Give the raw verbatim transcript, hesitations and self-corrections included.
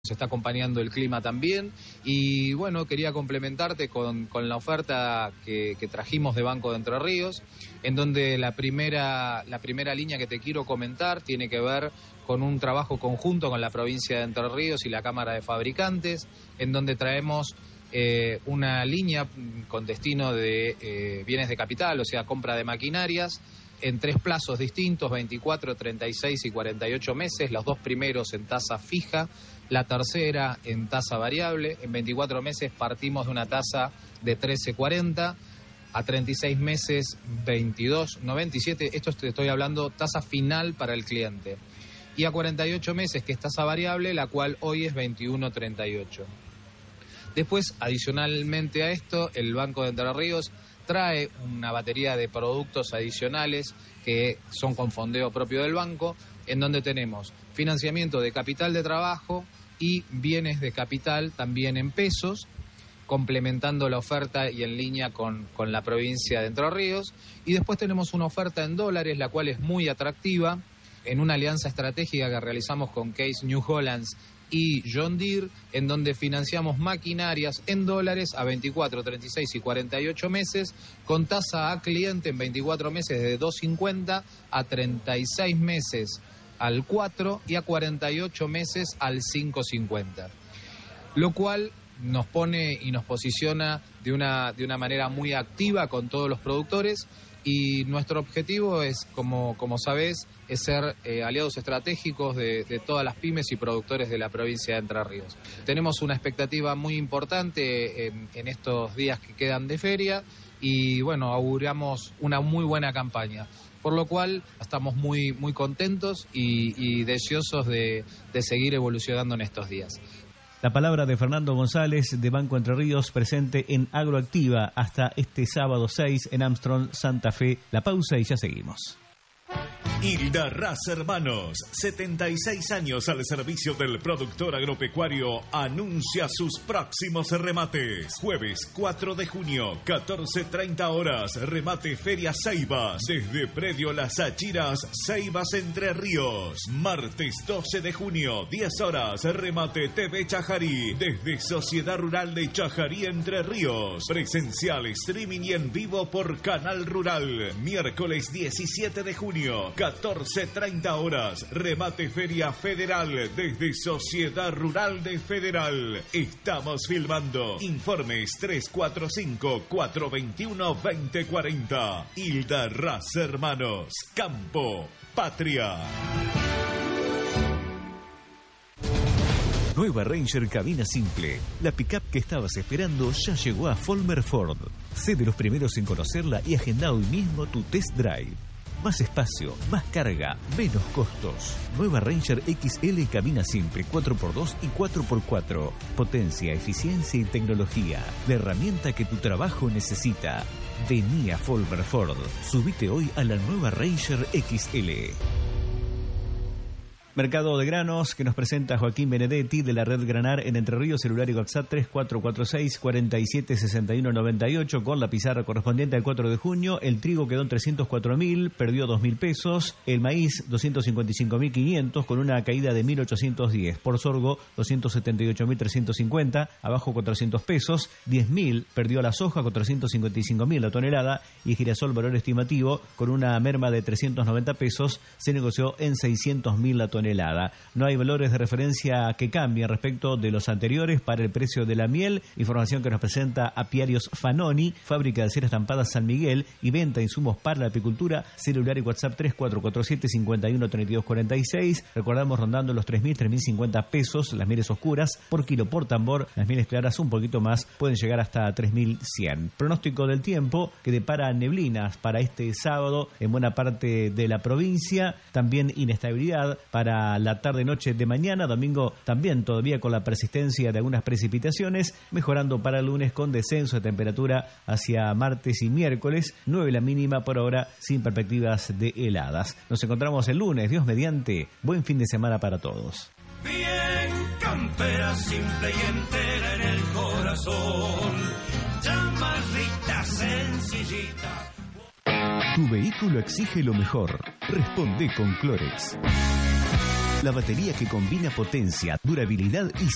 Se está acompañando el clima también y bueno, quería complementarte con, con la oferta que, que trajimos de Banco de Entre Ríos, en donde la primera, la primera línea que te quiero comentar tiene que ver con un trabajo conjunto con la provincia de Entre Ríos y la Cámara de Fabricantes, en donde traemos eh, una línea con destino de eh, bienes de capital, o sea, compra de maquinarias, en tres plazos distintos, veinticuatro, treinta y seis y cuarenta y ocho meses, los dos primeros en tasa fija, la tercera en tasa variable. En veinticuatro meses partimos de una tasa de trece cuarenta, a treinta y seis meses veintidós noventa y siete, esto te estoy hablando tasa final para el cliente. Y a cuarenta y ocho meses, que es tasa variable, la cual hoy es veintiuno treinta y ocho. Después, adicionalmente a esto, el Banco de Entre Ríos trae una batería de productos adicionales que son con fondeo propio del banco, en donde tenemos financiamiento de capital de trabajo y bienes de capital también en pesos, complementando la oferta y en línea con, con la provincia de Entre Ríos. Y después tenemos una oferta en dólares, la cual es muy atractiva, en una alianza estratégica que realizamos con Case New Hollands y John Deere, en donde financiamos maquinarias en dólares a veinticuatro, treinta y seis y cuarenta y ocho meses, con tasa a cliente en veinticuatro meses de dos cincuenta, a treinta y seis meses al cuatro y a cuarenta y ocho meses al cinco cincuenta. Lo cual nos pone y nos posiciona de una, de una manera muy activa con todos los productores. Y nuestro objetivo es, como, como sabés, es ser eh, aliados estratégicos de, de todas las pymes y productores de la provincia de Entre Ríos. Tenemos una expectativa muy importante en, en estos días que quedan de feria y, bueno, auguramos una muy buena campaña. Por lo cual estamos muy, muy contentos y, y deseosos de, de seguir evolucionando en estos días. La palabra de Fernando González de Banco Entre Ríos, presente en Agroactiva hasta este sábado seis en Armstrong, Santa Fe. La pausa y ya seguimos. Hilda Raz Hermanos, setenta y seis años al servicio del productor agropecuario, anuncia sus próximos remates. Jueves cuatro de junio, catorce treinta horas, remate Feria Ceibas, desde Predio Las Achiras, Ceibas Entre Ríos. Martes doce de junio, diez horas, remate T V Chajarí, desde Sociedad Rural de Chajarí Entre Ríos. Presencial, streaming y en vivo por Canal Rural. Miércoles diecisiete de junio, catorce treinta horas, remate Feria Federal desde Sociedad Rural de Federal. Estamos filmando. Informes tres cuatro cinco, cuatro dos uno, dos cero cuatro cero. Hilda Raz Hermanos. Campo, patria. Nueva Ranger cabina simple. La pickup que estabas esperando ya llegó a Folmer Ford. Sé de los primeros en conocerla y agenda hoy mismo tu test drive. Más espacio, más carga, menos costos. Nueva Ranger X L cabina simple cuatro por dos y cuatro por cuatro. Potencia, eficiencia y tecnología. La herramienta que tu trabajo necesita. Vení a Folmer Ford. Subite hoy a la Nueva Ranger X L. Mercado de Granos, que nos presenta Joaquín Benedetti de la Red Granar en Entre Ríos, celular y WhatsApp tres cuatro cuatro seis, cuatro siete seis uno nueve ocho, con la pizarra correspondiente al cuatro de junio. El trigo quedó en trescientos cuatro mil, perdió dos mil pesos. El maíz, doscientos cincuenta y cinco mil quinientos, con una caída de mil ochocientos diez. Por sorgo, doscientos setenta y ocho mil trescientos cincuenta, abajo cuatrocientos pesos. diez mil, perdió la soja, cuatrocientos cincuenta y cinco mil la tonelada. Y girasol, valor estimativo, con una merma de trescientos noventa pesos, se negoció en seiscientos mil la tonelada. No hay valores de referencia que cambien respecto de los anteriores para el precio de la miel. Información que nos presenta Apiarios Fanoni, fábrica de cera estampada San Miguel y venta de insumos para la apicultura. Celular y WhatsApp tres cuatro cuatro siete, cinco uno, tres dos cuatro seis. Recordamos rondando los tres mil, tres mil cincuenta pesos las mieles oscuras por kilo por tambor. Las mieles claras un poquito más, pueden llegar hasta tres mil cien. Pronóstico del tiempo que depara neblinas para este sábado en buena parte de la provincia. También inestabilidad para la tarde-noche de mañana. Domingo también todavía con la persistencia de algunas precipitaciones, mejorando para el lunes con descenso de temperatura hacia martes y miércoles. nueve la mínima por ahora, sin perspectivas de heladas. Nos encontramos el lunes, Dios mediante. Buen fin de semana para todos. Bien campera, simple y entera en el corazón. Chamarrita sencillita. Tu vehículo exige lo mejor. Responde con Clorex. La batería que combina potencia, durabilidad y